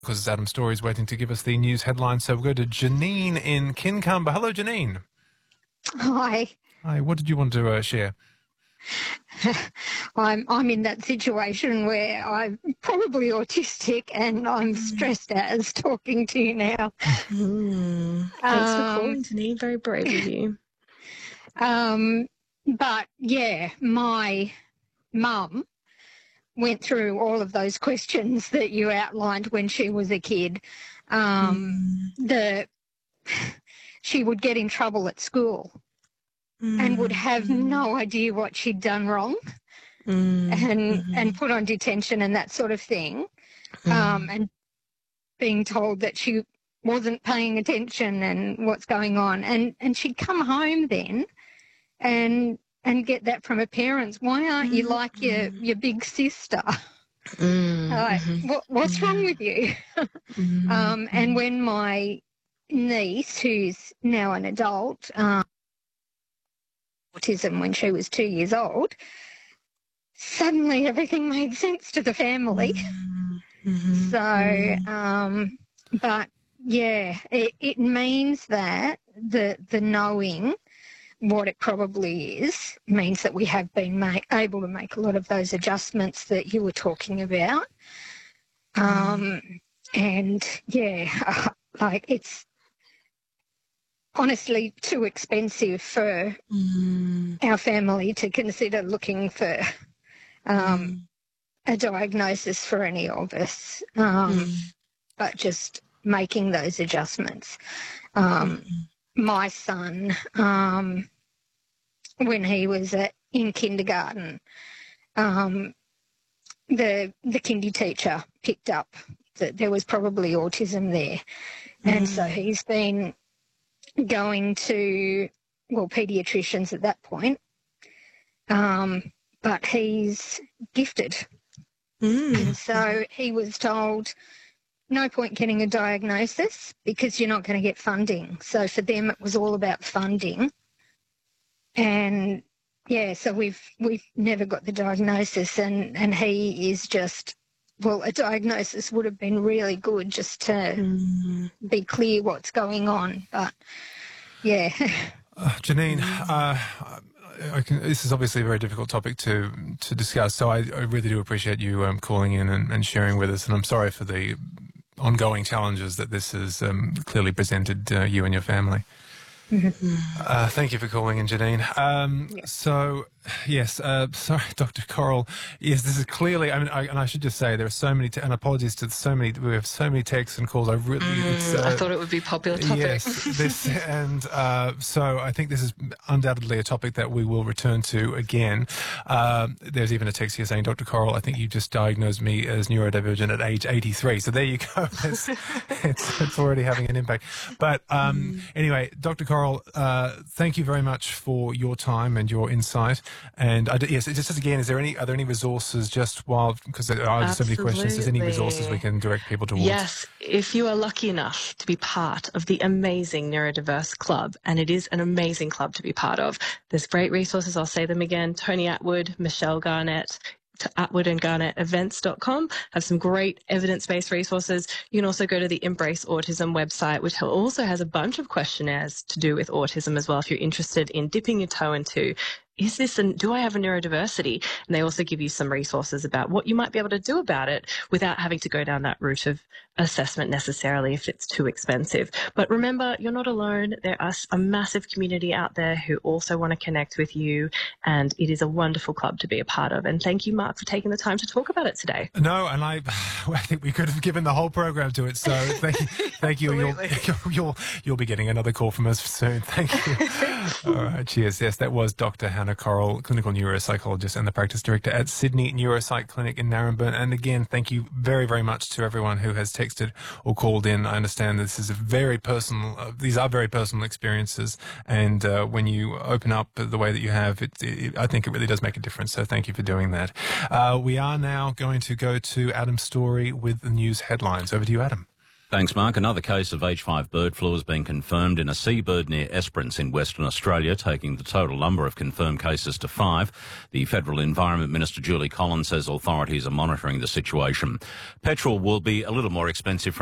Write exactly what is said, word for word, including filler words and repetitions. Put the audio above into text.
Because Adam Story is waiting to give us the news headlines. So we'll go to Janine in Kincumber. Hello, Janine. Hi. Hi. What did you want to uh, share? I'm I'm in that situation where I'm probably autistic and I'm stressed as talking to you now. Mm. Thanks for calling, Janine. Very brave of you. Um, but yeah, my mum went through all of those questions that you outlined when she was a kid. Um, mm. The she would get in trouble at school mm. and would have no idea what she'd done wrong, mm. and mm-hmm. and put on detention and that sort of thing, mm. um, and being told that she wasn't paying attention and what's going on, and and she'd come home then, and. and get that from her parents. Why aren't you like your, your big sister? Mm, like, mm-hmm. what, what's mm. wrong with you? mm, um, and when my niece, who's now an adult, um, autism when she was two years old, suddenly everything made sense to the family. Mm-hmm. So, um, but yeah, it, it means that the the knowing what it probably is means that we have been make, able to make a lot of those adjustments that you were talking about. Um, and, yeah, like it's honestly too expensive for mm. our family to consider looking for um, mm. a diagnosis for any of us, um, mm. but just making those adjustments. Um, mm. My son, um, when he was at, in kindergarten, um, the the kindy teacher picked up that there was probably autism there. Mm. And so he's been going to, well, paediatricians at that point, um, but he's gifted. Mm. And so he was told, no point getting a diagnosis because you're not going to get funding. So for them, it was all about funding. And, yeah, so we've we've never got the diagnosis, and, and he is just, well, a diagnosis would have been really good just to mm. be clear what's going on. But, yeah. Uh, Janine, uh, I can, this is obviously a very difficult topic to to discuss, so I, I really do appreciate you um, calling in and, and sharing with us, and I'm sorry for the ongoing challenges that this has um, clearly presented uh, you and your family. Mm-hmm. Uh, thank you for calling in, Janine. Um, yeah. So, yes, uh, sorry, Doctor Coral. Yes, this is clearly, I mean, I, and I should just say there are so many, te- and apologies to so many, we have so many texts and calls. I really, mm, it's, uh, I thought it would be a popular topic. Yes, this, and uh, so I think this is undoubtedly a topic that we will return to again. Uh, there's even a text here saying, Doctor Coral, I think you just diagnosed me as neurodivergent at age eighty-three. So there you go. It's, it's, it's already having an impact. But um, mm. anyway, Doctor Coral, Uh, thank you very much for your time and your insight. And I d- yes, just as again, is there any are there any resources just while because there are so many questions? Is there any resources we can direct people towards? Yes, if you are lucky enough to be part of the amazing Neurodiverse Club, and it is an amazing club to be part of. There's great resources. I'll say them again: Tony Atwood, Michelle Garnett. To Atwood and Garnett events dot com have some great evidence-based resources. You can also go to the Embrace Autism website, which also has a bunch of questionnaires to do with autism as well, if you're interested in dipping your toe into, is this an, do I have a neurodiversity? And they also give you some resources about what you might be able to do about it without having to go down that route of assessment necessarily if it's too expensive. But remember, you're not alone. There are a massive community out there who also want to connect with you, and it is a wonderful club to be a part of. And thank you, Mark, for taking the time to talk about it today. No, and I, I think we could have given the whole program to it. So thank you, thank you. You'll, you'll you'll be getting another call from us soon. Thank you. All right, cheers. Yes, that was Doctor Hannah Coral, clinical neuropsychologist and the practice director at Sydney Neuropsych Clinic in Narembeen. And again, thank you very, very much to everyone who has texted or called in. I understand this is a very personal, uh, these are very personal experiences. And uh, when you open up the way that you have, it, it, I think it really does make a difference. So thank you for doing that. Uh, we are now going to go to Adam Story with the news headlines. Over to you, Adam. Thanks, Mark. Another case of H five bird flu has been confirmed in a seabird near Esperance in Western Australia, taking the total number of confirmed cases to five. The Federal Environment Minister, Julie Collins, says authorities are monitoring the situation. Petrol will be a little more expensive from